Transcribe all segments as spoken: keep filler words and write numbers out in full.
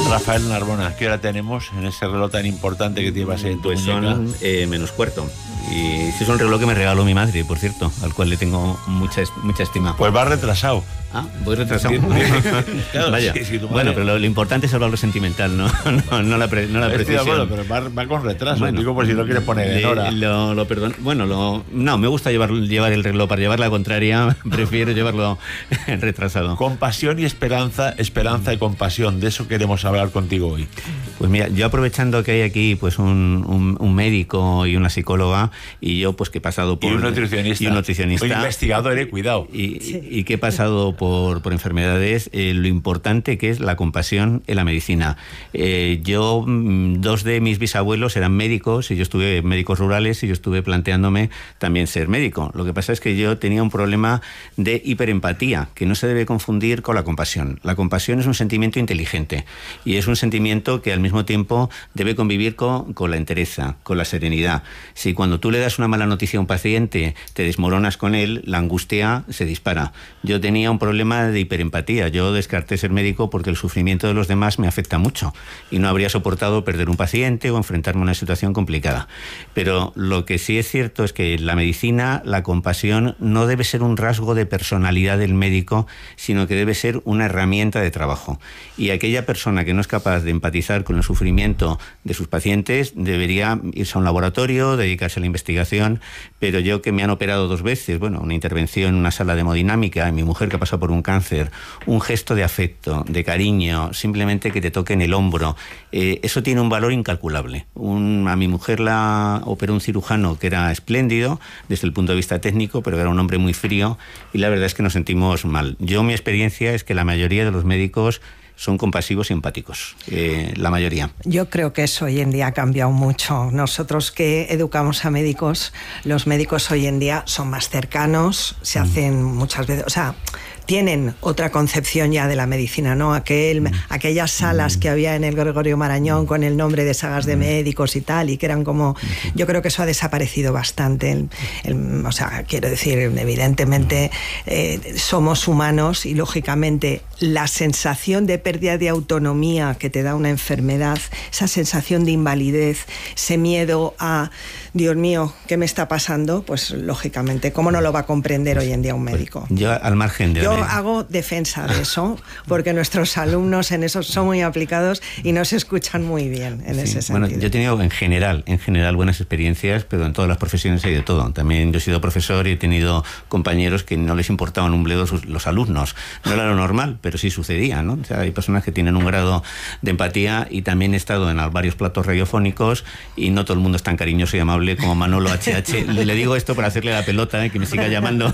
Rafael Narbona, ¿qué hora tenemos en ese reloj tan importante que llevas en tu Pues muñeca? son eh, menos cuarto. Y ese es un reloj que me regaló mi madre, por cierto, al cual le tengo mucha, mucha estima. Pues vas retrasado. Ah, voy retrasado. Claro, Vaya. sí, sí, tu madre- Bueno, pero lo, lo importante es hablar lo sentimental, no, no, no la, pre, no la Estoy de precisión. acuerdo, pero va, va con retraso. Bueno, Digo, por si lo quieres poner en le- hora. Lo, lo perdón, bueno, lo, no, me gusta llevar, llevar el reloj. Para llevar la contraria, prefiero llevarlo retrasado. Compasión y esperanza, esperanza y compasión. De eso queremos hablar contigo hoy. Pues mira, yo aprovechando que hay aquí pues un, un, un médico y una psicóloga, y yo pues que he pasado por... Y un nutricionista. Y un nutricionista. Un investigador, eh, cuidado. Y, sí. y que he pasado por, por enfermedades, eh, lo importante que es la compasión en la medicina. Eh, yo, dos de mis bisabuelos eran médicos, y yo estuve médicos rurales, y yo estuve planteándome también ser médico. Lo que pasa es que yo tenía un problema de hiperempatía, que no se debe confundir con la compasión. La compasión es un sentimiento inteligente, y es un sentimiento que al mismo tiempo debe convivir con, con la entereza, con la serenidad. Si cuando tú le das una mala noticia a un paciente, te desmoronas con él, la angustia se dispara. Yo tenía un problema de hiperempatía. Yo descarté ser médico porque el sufrimiento de los demás me afecta mucho, y no habría soportado perder un paciente o enfrentarme a una situación complicada. Pero lo que sí es cierto es que en la medicina la compasión no debe ser un rasgo de personalidad del médico, sino que debe ser una herramienta de trabajo. Y aquella persona que no es capaz de empatizar con el sufrimiento de sus pacientes debería irse a un laboratorio, dedicarse a la investigación. Pero yo, que me han operado dos veces, bueno, una intervención en una sala de hemodinámica, mi mujer que ha pasado por un cáncer, un gesto de afecto, de cariño, simplemente que te toquen el hombro, eh, eso tiene un valor incalculable. Un, a mi mujer la operó un cirujano que era espléndido desde el punto de vista técnico, pero era un hombre muy frío, y la verdad es que nos sentimos mal. Yo, mi experiencia es que la mayoría de los médicos son compasivos y empáticos, eh, la mayoría. Yo creo que eso hoy en día ha cambiado mucho. Nosotros que educamos a médicos, los médicos hoy en día son más cercanos, se mm. hacen muchas veces, o sea, tienen otra concepción ya de la medicina, ¿no? Aquel, mm. Aquellas salas mm. que había en el Gregorio Marañón con el nombre de sagas de mm. médicos y tal, y que eran como... Mm. Yo creo que eso ha desaparecido bastante. El, el, o sea, quiero decir, evidentemente eh, somos humanos, y lógicamente la sensación de pérdida de autonomía que te da una enfermedad, esa sensación de invalidez, ese miedo a, Dios mío, ¿qué me está pasando? Pues lógicamente, ¿cómo no lo va a comprender hoy en día un médico? Pues yo, al margen de... Yo hago defensa de eso, porque nuestros alumnos en eso son muy aplicados y nos escuchan muy bien en sí, ese sentido. Bueno, yo he tenido en general, en general buenas experiencias, pero en todas las profesiones hay de todo. También yo he sido profesor y he tenido compañeros que no les importaban un bledo sus, los alumnos. No era lo normal, pero sí sucedía, ¿no? O sea, hay personas que tienen un grado de empatía, y también he estado en varios platos radiofónicos, y no todo el mundo es tan cariñoso y amable como Manolo H H. Le, le digo esto para hacerle la pelota, ¿eh? Que me siga llamando.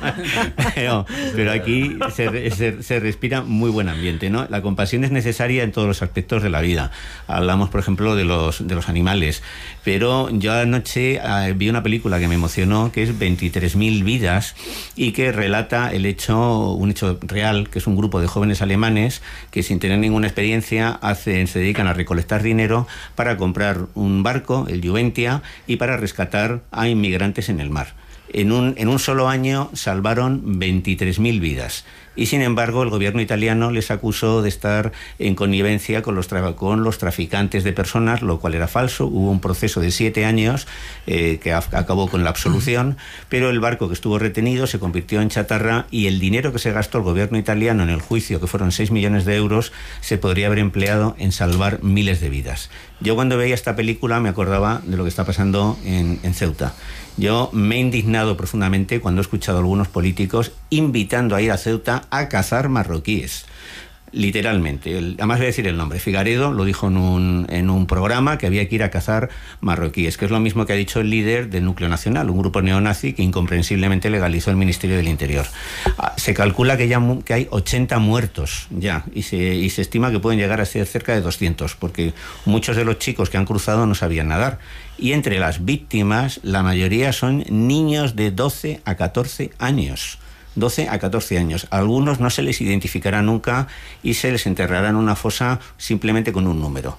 pero, pero aquí se, se, se respira muy buen ambiente, ¿no? La compasión es necesaria en todos los aspectos de la vida. Hablamos, por ejemplo, de los, de los animales, pero yo anoche eh, vi una película que me emocionó, que es veintitrés mil vidas, y que relata el hecho, un hecho real, que es un grupo de jóvenes alemanes que, sin tener ninguna experiencia, hacen, se dedican a recolectar dinero para comprar un barco, el Juventia, y para rescatar a inmigrantes en el mar. En un, en un solo año salvaron veintitrés mil vidas. Y sin embargo, el gobierno italiano les acusó de estar en connivencia con los, tra- con los traficantes de personas, lo cual era falso. Hubo un proceso de siete años eh, que a- acabó con la absolución, pero el barco que estuvo retenido se convirtió en chatarra, y el dinero que se gastó el gobierno italiano en el juicio, que fueron seis millones de euros, se podría haber empleado en salvar miles de vidas. Yo, cuando veía esta película, me acordaba de lo que está pasando en, en Ceuta. Yo me he indignado profundamente cuando he escuchado a algunos políticos invitando a ir a Ceuta a cazar marroquíes. Literalmente. El, además voy a decir el nombre. Figaredo lo dijo en un, en un programa, que había que ir a cazar marroquíes, que es lo mismo que ha dicho el líder del Núcleo Nacional, un grupo neonazi que incomprensiblemente legalizó el Ministerio del Interior. Se calcula que ya que hay ochenta muertos ya, y se, y se estima que pueden llegar a ser cerca de doscientos, porque muchos de los chicos que han cruzado no sabían nadar. Y entre las víctimas, la mayoría son niños de doce a catorce años. doce a catorce años. A algunos no se les identificará nunca y se les enterrará en una fosa simplemente con un número.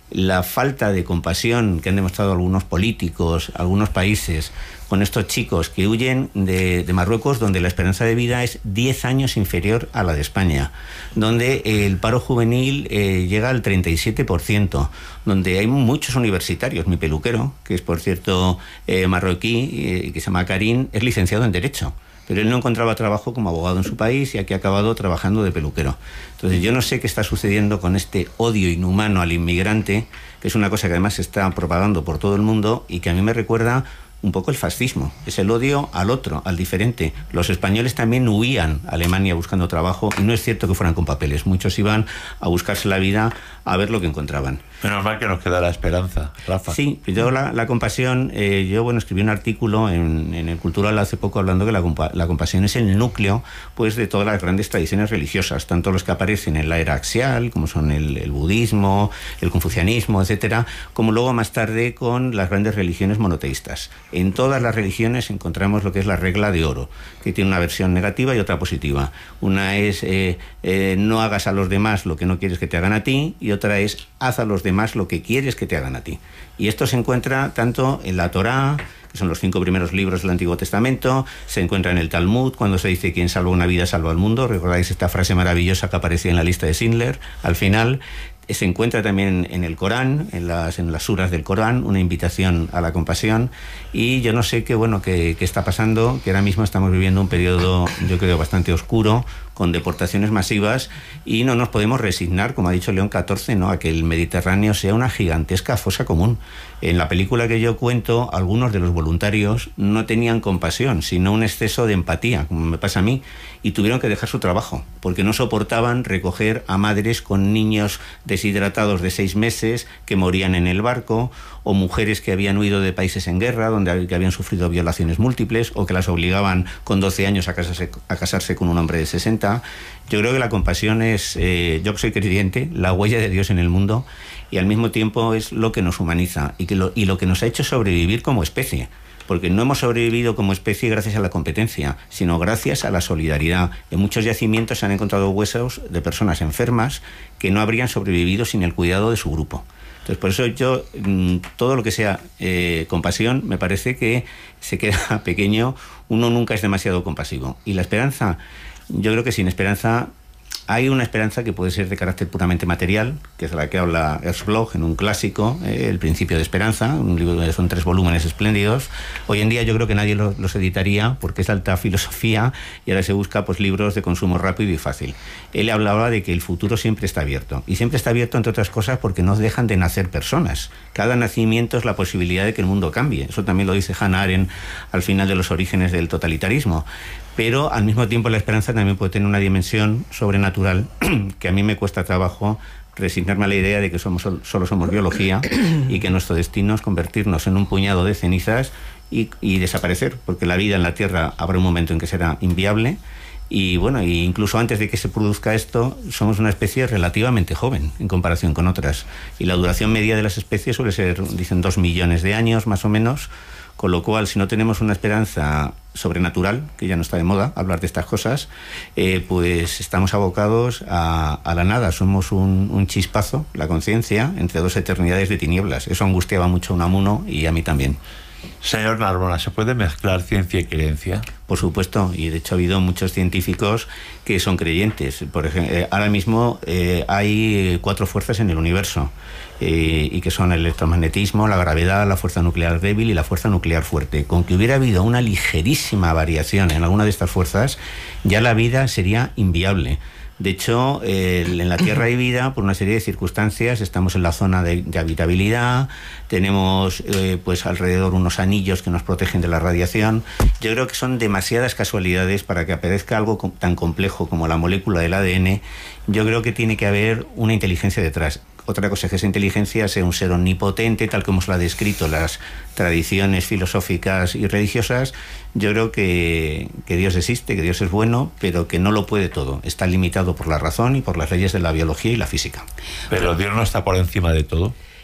la falta de compasión que han demostrado algunos políticos, algunos países, con estos chicos que huyen de, de Marruecos, donde la esperanza de vida es diez años inferior a la de España, donde el paro juvenil eh, llega al treinta y siete por ciento, donde hay muchos universitarios. Mi peluquero, que es por cierto eh, marroquí, eh, que se llama Karim, es licenciado en Derecho, pero él no encontraba trabajo como abogado en su país y aquí ha acabado trabajando de peluquero. Entonces yo no sé qué está sucediendo con este odio inhumano al inmigrante, que es una cosa que además se está propagando por todo el mundo y que a mí me recuerda un poco el fascismo, es el odio al otro, al diferente. Los españoles también huían a Alemania buscando trabajo y no es cierto que fueran con papeles, muchos iban a buscarse la vida, a ver lo que encontraban. Menos mal que nos queda la esperanza, Rafa. Sí, yo la, la compasión, eh, yo bueno escribí un artículo en, en el Cultural hace poco hablando que la, compa la compasión es el núcleo pues de todas las grandes tradiciones religiosas, tanto los que aparecen en la era axial, como son el, el budismo, el confucianismo, etcétera, como luego más tarde con las grandes religiones monoteístas. En todas las religiones encontramos lo que es la regla de oro, que tiene una versión negativa y otra positiva. Una es eh, eh, no hagas a los demás lo que no quieres que te hagan a ti, y otra es haz a los demás lo que quieres que te hagan a ti. Y esto se encuentra tanto en la Torá, que son los cinco primeros libros del Antiguo Testamento, se encuentra en el Talmud, cuando se dice quien salva una vida salva al mundo. ¿Recordáis esta frase maravillosa que aparecía en la lista de Schindler al final? Se encuentra también en el Corán, en las, en las suras del Corán, una invitación a la compasión. Y yo no sé qué, bueno, qué, qué está pasando, que ahora mismo estamos viviendo un periodo, yo creo, bastante oscuro, con deportaciones masivas, y no nos podemos resignar, como ha dicho León catorce, ¿no?, a que el Mediterráneo sea una gigantesca fosa común. En la película que yo cuento, algunos de los voluntarios no tenían compasión, sino un exceso de empatía, como me pasa a mí, y tuvieron que dejar su trabajo, porque no soportaban recoger a madres con niños deshidratados de seis meses que morían en el barco, o mujeres que habían huido de países en guerra, donde que habían sufrido violaciones múltiples, o que las obligaban con doce años a casarse, a casarse con un hombre de sesenta. Yo creo que la compasión es, eh, yo que soy creyente, la huella de Dios en el mundo, y al mismo tiempo es lo que nos humaniza y, que lo, y lo que nos ha hecho sobrevivir como especie. Porque no hemos sobrevivido como especie gracias a la competencia, sino gracias a la solidaridad. En muchos yacimientos se han encontrado huesos de personas enfermas que no habrían sobrevivido sin el cuidado de su grupo. Entonces, por eso yo, todo lo que sea eh, compasión, me parece que se queda pequeño. Uno nunca es demasiado compasivo. Y la esperanza, yo creo que sin esperanza hay una esperanza que puede ser de carácter puramente material, que es la que habla Ernst Bloch en un clásico, eh, El principio de esperanza, un libro que son tres volúmenes espléndidos. Hoy en día yo creo que nadie los, los editaría porque es alta filosofía y ahora se busca pues libros de consumo rápido y fácil. Él hablaba de que el futuro siempre está abierto, y siempre está abierto entre otras cosas porque no dejan de nacer personas. Cada nacimiento es la posibilidad de que el mundo cambie. Eso también lo dice Hannah Arendt al final de Los orígenes del totalitarismo. Pero al mismo tiempo la esperanza también puede tener una dimensión sobrenatural que a mí me cuesta trabajo resignarme a la idea de que somos, solo somos biología y que nuestro destino es convertirnos en un puñado de cenizas y, y desaparecer, porque la vida en la Tierra habrá un momento en que será inviable. Y bueno, y incluso antes de que se produzca esto, somos una especie relativamente joven en comparación con otras. Y la duración media de las especies suele ser, dicen, dos millones de años más o menos. Con lo cual, si no tenemos una esperanza sobrenatural, que ya no está de moda hablar de estas cosas, eh, pues estamos abocados a, a la nada. Somos un, un chispazo, la conciencia, entre dos eternidades de tinieblas. Eso angustiaba mucho a Unamuno y a mí también. Señor Narbona, ¿se puede mezclar ciencia y creencia? Por supuesto, y de hecho ha habido muchos científicos que son creyentes. Por ejemplo, eh, ahora mismo eh, hay cuatro fuerzas en el universo, eh, y que son el electromagnetismo, la gravedad, la fuerza nuclear débil y la fuerza nuclear fuerte. Con que hubiera habido una ligerísima variación en alguna de estas fuerzas, ya la vida sería inviable. De hecho, eh, en la Tierra hay vida por una serie de circunstancias. Estamos en la zona de, de habitabilidad, tenemos eh, pues alrededor unos anillos que nos protegen de la radiación. Yo creo que son demasiadas casualidades para que aparezca algo tan complejo como la molécula del A D N. Yo creo que tiene que haber una inteligencia detrás. Otra cosa es que esa inteligencia sea un ser omnipotente, tal como se lo ha descrito las tradiciones filosóficas y religiosas. Yo creo que, que Dios existe, que Dios es bueno, pero que no lo puede todo. Está limitado por la razón y por las leyes de la biología y la física. Pero Dios no está por encima de todo.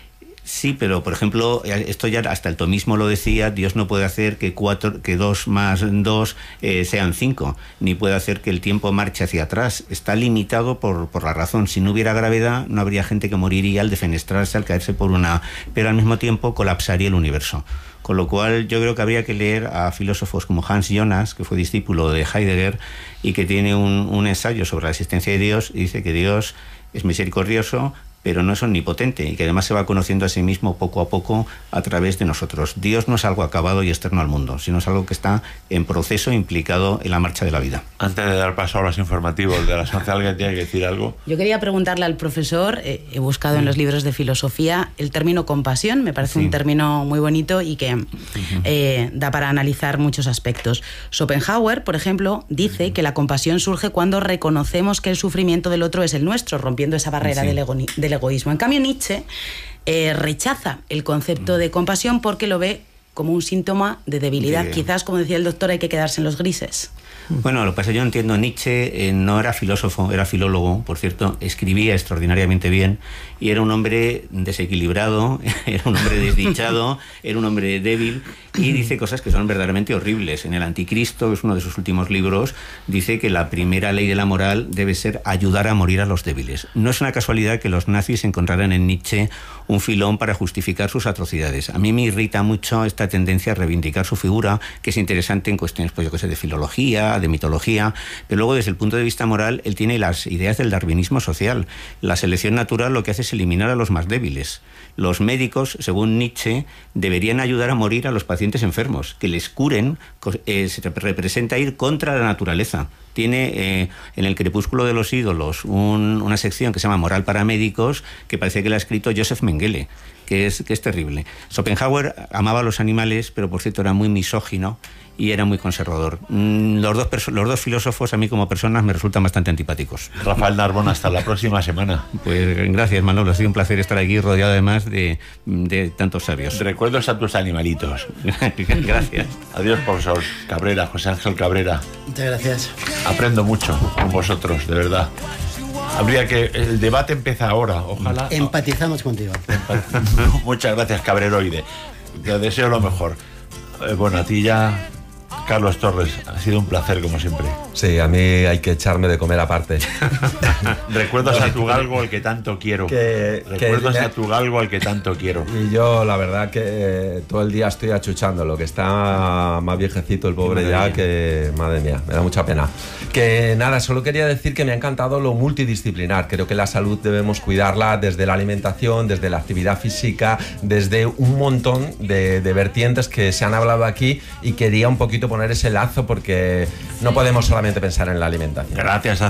Sí, pero por ejemplo, esto ya hasta el tomismo lo decía, Dios no puede hacer que cuatro, que dos más dos eh, sean cinco, ni puede hacer que el tiempo marche hacia atrás. Está limitado por, por la razón. Si no hubiera gravedad, no habría gente que moriría al defenestrarse, al caerse por una... Pero al mismo tiempo colapsaría el universo. Con lo cual yo creo que habría que leer a filósofos como Hans Jonas, que fue discípulo de Heidegger y que tiene un, un ensayo sobre la existencia de Dios, y dice que Dios es misericordioso, pero no es omnipotente, y que además se va conociendo a sí mismo poco a poco a través de nosotros. Dios no es algo acabado y externo al mundo, sino es algo que está en proceso, implicado en la marcha de la vida. Antes de dar paso a los informativos de las once, ¿alguien tiene que decir algo? Yo quería preguntarle al profesor, eh, he buscado sí. en los libros de filosofía el término compasión, me parece sí. un término muy bonito y que uh-huh. eh, da para analizar muchos aspectos. Schopenhauer, por ejemplo, dice uh-huh. que la compasión surge cuando reconocemos que el sufrimiento del otro es el nuestro, rompiendo esa barrera sí. del, ego, del egoísmo. En cambio, Nietzsche eh, rechaza el concepto de compasión porque lo ve como un síntoma de debilidad. Bien. Quizás, como decía el doctor, hay que quedarse en los grises. Bueno, lo que pasa, yo entiendo, Nietzsche eh, no era filósofo, era filólogo, por cierto, escribía extraordinariamente bien y era un hombre desequilibrado, era un hombre desdichado, era un hombre débil y dice cosas que son verdaderamente horribles. En El Anticristo, que es uno de sus últimos libros, dice que la primera ley de la moral debe ser ayudar a morir a los débiles. No es una casualidad que los nazis encontraran en Nietzsche un filón para justificar sus atrocidades. A mí me irrita mucho esta tendencia a reivindicar su figura, que es interesante en cuestiones, pues yo qué sé, de filología, de mitología, pero luego desde el punto de vista moral él tiene las ideas del darwinismo social. La selección natural lo que hace es eliminar a los más débiles. Los médicos, según Nietzsche, deberían ayudar a morir a los pacientes enfermos, que les curen, eh, se representa ir contra la naturaleza. Tiene eh, en El crepúsculo de los ídolos un, una sección que se llama Moral para médicos, que parece que la ha escrito Joseph Mengele, que es, que es terrible. Schopenhauer amaba a los animales, pero por cierto era muy misógino y era muy conservador. Los dos, los dos filósofos a mí como personas me resultan bastante antipáticos. Rafael Narbona, hasta la próxima semana. Pues gracias, Manolo, ha sido un placer estar aquí rodeado además de, de tantos sabios. Recuerdos a tus animalitos. Gracias. Adiós, profesor Cabrera, José Ángel Cabrera. Muchas gracias. Aprendo mucho con vosotros, de verdad. Habría que... El debate empieza ahora, ojalá... Empatizamos contigo. Muchas gracias, Cabreroide. Te deseo lo mejor. Eh, bueno, a ti ya... Carlos Torres, ha sido un placer como siempre. Sí, a mí hay que echarme de comer aparte. Recuerdos a tu galgo al que tanto quiero. Que, Recuerdos que, a tu galgo al que tanto quiero. Y yo la verdad que eh, todo el día estoy achuchándolo, que está más viejecito el pobre madre ya mía. Que... Madre mía, me da mucha pena. Que nada, solo quería decir que me ha encantado lo multidisciplinar. Creo que la salud debemos cuidarla desde la alimentación, desde la actividad física, desde un montón de, de vertientes que se han hablado aquí, y quería un poquito poner ese lazo porque no podemos solamente pensar en la alimentación. Gracias a